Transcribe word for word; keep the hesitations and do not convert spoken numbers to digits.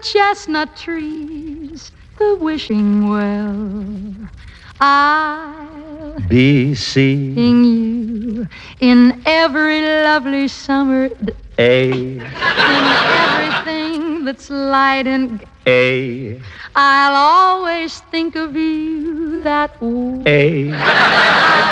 chestnut trees, the wishing well. I'll be seeing you in every lovely summer A. in everything that's light and A. I'll always think of you that way. A.